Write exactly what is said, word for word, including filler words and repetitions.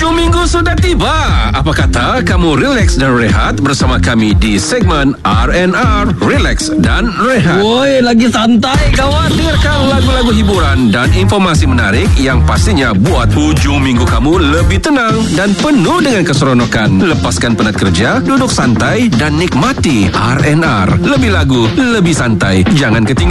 Hujung minggu sudah tiba. Apa kata kamu relax dan rehat bersama kami di segmen R and R, Relax dan Rehat. Woi, lagi santai kawan. Dengarkan lagu-lagu hiburan dan informasi menarik yang pastinya buat hujung minggu kamu lebih tenang dan penuh dengan keseronokan. Lepaskan penat kerja, duduk santai dan nikmati R and R. Lebih lagu, lebih santai. Jangan ketinggalan